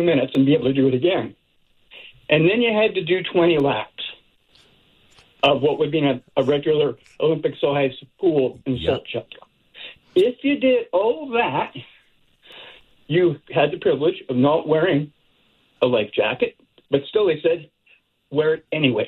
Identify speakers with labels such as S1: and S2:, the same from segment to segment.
S1: minutes and be able to do it again. And then you had to do 20 laps of what would be a regular Olympic-sized pool in Salt Chuck. If you did all that, you had the privilege of not wearing a life jacket, but still they said, wear it anyways.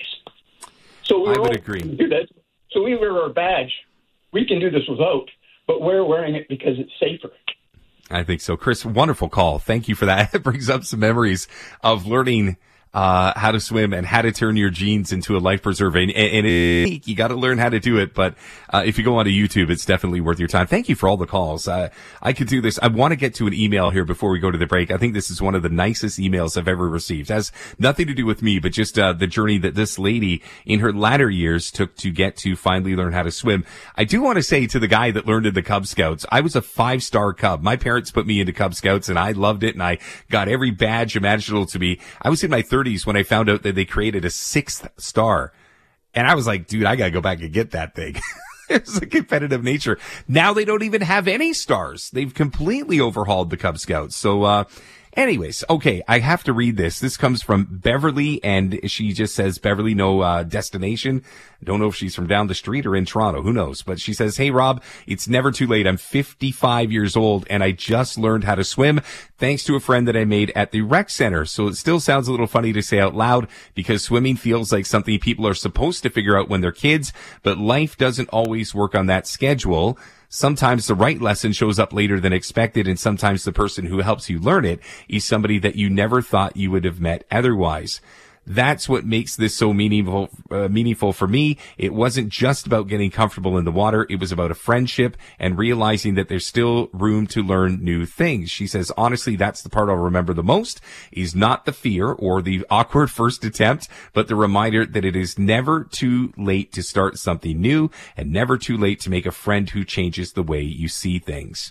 S1: So I would agree. Do that. So we wear our badge. We can do this without, but we're wearing it because it's safer.
S2: I think so. Chris, wonderful call. Thank you for that. It brings up some memories of learning how to swim and how to turn your jeans into a life preserver. And you got to learn how to do it. But if you go onto YouTube, it's definitely worth your time. Thank you for all the calls. I could do this. I want to get to an email here before we go to the break. I think this is one of the nicest emails I've ever received. It has nothing to do with me, but just the journey that this lady in her latter years took to get to finally learn how to swim. I do want to say to the guy that learned in the Cub Scouts, I was a 5-star Cub. My parents put me into Cub Scouts and I loved it and I got every badge imaginable to me. I was in my 30s when I found out that they created a 6th star. And I was like, dude, I got to go back and get that thing. It's a competitive nature. Now they don't even have any stars. They've completely overhauled the Cub Scouts. So, anyways, okay, I have to read this. This comes from Beverly, and she just says, Beverly, no destination. Don't know if she's from down the street or in Toronto. Who knows? But she says, hey, Rob, it's never too late. I'm 55 years old, and I just learned how to swim thanks to a friend that I made at the rec center. So it still sounds a little funny to say out loud because swimming feels like something people are supposed to figure out when they're kids, but life doesn't always work on that schedule. Sometimes the right lesson shows up later than expected, and sometimes the person who helps you learn it is somebody that you never thought you would have met otherwise. That's what makes this so meaningful for me. It wasn't just about getting comfortable in the water. It was about a friendship and realizing that there's still room to learn new things. She says, honestly, that's the part I'll remember the most is not the fear or the awkward first attempt, but the reminder that it is never too late to start something new and never too late to make a friend who changes the way you see things.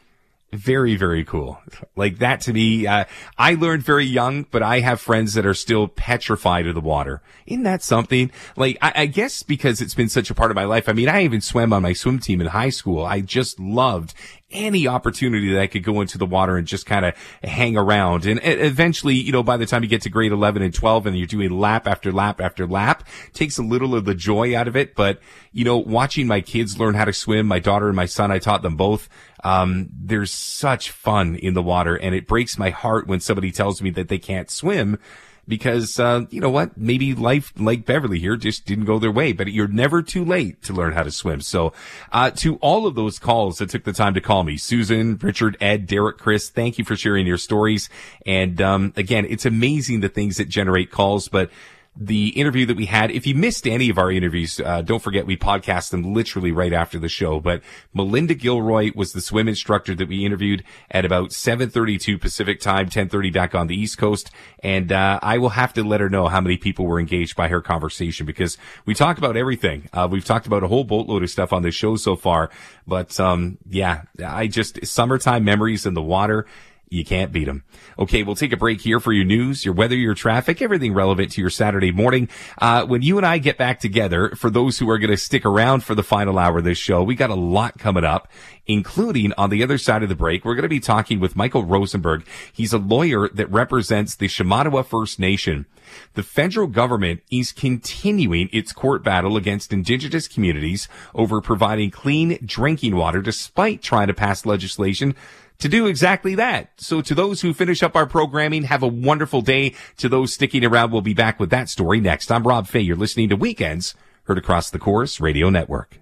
S2: Very, very cool. Like that to me, I learned very young, but I have friends that are still petrified of the water. Isn't that something? Like, I guess because it's been such a part of my life. I mean, I even swam on my swim team in high school. I just loved any opportunity that I could go into the water and just kind of hang around. And eventually, you know, by the time you get to grade 11 and 12 and you're doing lap after lap after lap, takes a little of the joy out of it. But, you know, watching my kids learn how to swim, my daughter and my son, I taught them both. There's such fun in the water, and it breaks my heart when somebody tells me that they can't swim because, you know what? Maybe life, like Beverly here, just didn't go their way, but you're never too late to learn how to swim. So, to all of those calls that took the time to call me, Susan, Richard, Ed, Derek, Chris, thank you for sharing your stories. And, again, it's amazing the things that generate calls, but the interview that we had, if you missed any of our interviews, don't forget we podcast them literally right after the show. But Melinda Gilroy was the swim instructor that we interviewed at about 7:32 Pacific time, 10:30 back on the East Coast. And I will have to let her know how many people were engaged by her conversation because we talk about everything. We've talked about a whole boatload of stuff on this show so far. But yeah, summertime memories in the water. You can't beat them. Okay, we'll take a break here for your news, your weather, your traffic, everything relevant to your Saturday morning. When you and I get back together, for those who are going to stick around for the final hour of this show, we got a lot coming up, including on the other side of the break, we're going to be talking with Michael Rosenberg. He's a lawyer that represents the Shamattawa First Nation. The federal government is continuing its court battle against Indigenous communities over providing clean drinking water despite trying to pass legislation to do exactly that. So to those who finish up our programming, have a wonderful day. To those sticking around, we'll be back with that story next. I'm Rob Fay. You're listening to Weekends, heard across the Chorus Radio Network.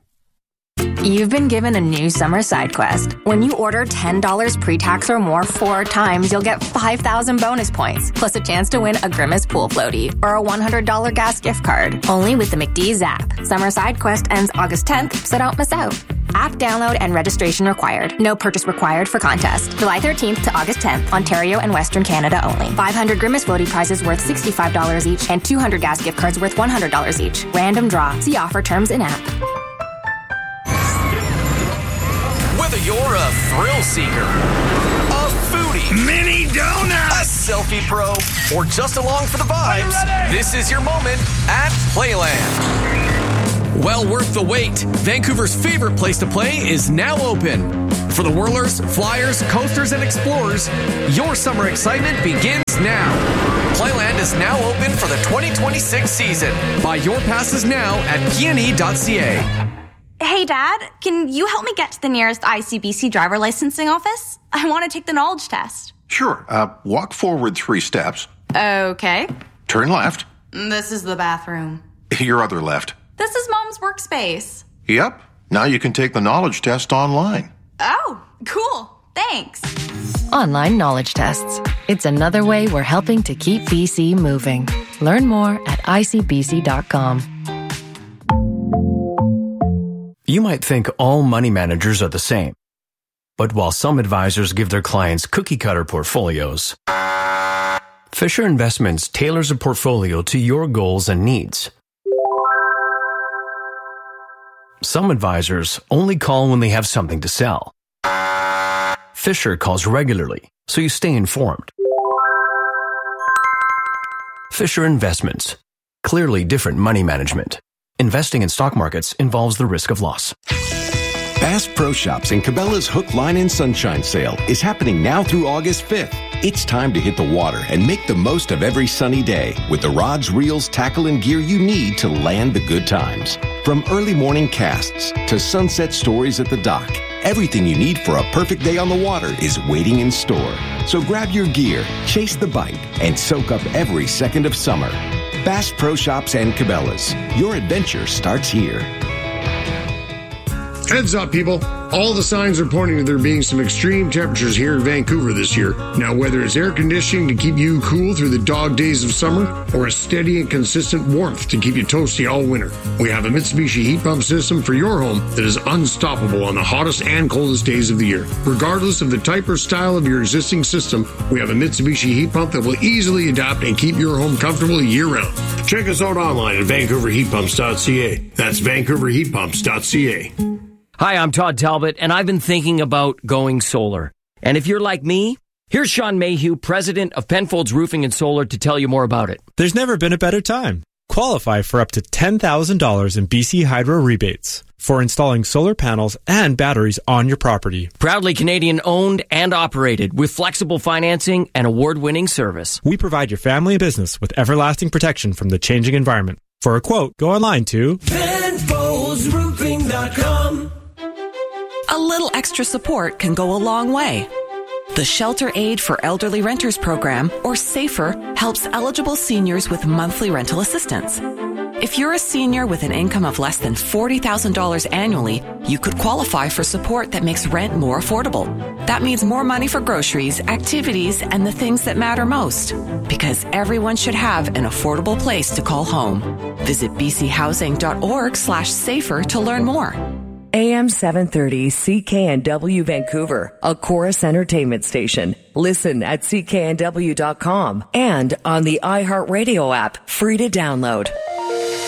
S3: You've been given a new summer side quest. When you order $10 pre-tax or more 4 times, you'll get 5,000 bonus points, plus a chance to win a Grimace pool floaty or a $100 gas gift card. Only with the McDee's app. Summer side quest ends August 10th, so don't miss out. App download and registration required. No purchase required for contest. July 13th to August 10th, Ontario and Western Canada only. 500 Grimace floaty prizes worth $65 each and 200 gas gift cards worth $100 each. Random draw. See offer terms in app.
S4: Whether you're a thrill seeker, a foodie,
S5: mini donut,
S4: a selfie pro, or just along for the vibes, this is your moment at Playland. Well worth the wait. Vancouver's favorite place to play is now open. For the whirlers, flyers, coasters, and explorers, your summer excitement begins now. Playland is now open for the 2026 season. Buy your passes now at pne.ca.
S5: Hey, Dad, can you help me get to the nearest ICBC driver licensing office? I want to take the knowledge test.
S6: Sure. Walk forward 3 steps.
S5: Okay.
S6: Turn left.
S5: This is the bathroom.
S6: Your other left.
S5: This is Mom's workspace.
S6: Yep. Now you can take the knowledge test online.
S5: Oh, cool. Thanks.
S3: Online knowledge tests. It's another way we're helping to keep BC moving. Learn more at icbc.com.
S7: You might think all money managers are the same. But while some advisors give their clients cookie-cutter portfolios, Fisher Investments tailors a portfolio to your goals and needs. Some advisors only call when they have something to sell. Fisher calls regularly, so you stay informed. Fisher Investments. Clearly different money management. Investing in stock markets involves the risk of loss.
S8: Bass Pro Shops and Cabela's Hook, Line, and Sunshine sale is happening now through August 5th. It's time to hit the water and make the most of every sunny day with the rods, reels, tackle, and gear you need to land the good times. From early morning casts to sunset stories at the dock, everything you need for a perfect day on the water is waiting in store. So grab your gear, chase the bite, and soak up every second of summer. Bass Pro Shops and Cabela's. Your adventure starts here.
S9: Heads up, people. All the signs are pointing to there being some extreme temperatures here in Vancouver this year. Now, whether it's air conditioning to keep you cool through the dog days of summer or a steady and consistent warmth to keep you toasty all winter, we have a Mitsubishi heat pump system for your home that is unstoppable on the hottest and coldest days of the year. Regardless of the type or style of your existing system, we have a Mitsubishi heat pump that will easily adapt and keep your home comfortable year-round. Check us out online at vancouverheatpumps.ca. That's vancouverheatpumps.ca.
S10: Hi, I'm Todd Talbot, and I've been thinking about going solar. And if you're like me, here's Sean Mayhew, president of Penfolds Roofing and Solar, to tell you more about it.
S11: There's never been a better time. Qualify for up to $10,000 in BC Hydro rebates for installing solar panels and batteries on your property.
S10: Proudly Canadian owned and operated with flexible financing and award-winning service.
S11: We provide your family and business with everlasting protection from the changing environment. For a quote, go online to
S12: PenfoldsRoofing.com. A little extra support can go a long way. The Shelter Aid for Elderly Renters program, or SAFER, helps eligible seniors with monthly rental assistance. If you're a senior with an income of less than $40,000 annually, you could qualify for support that makes rent more affordable. That means more money for groceries, activities, and the things that matter most. Because everyone should have an affordable place to call home. Visit bchousing.org/safer to learn more.
S13: AM 730 CKNW Vancouver, a Chorus Entertainment station. Listen at cknw.com and on the iHeartRadio app, free to download.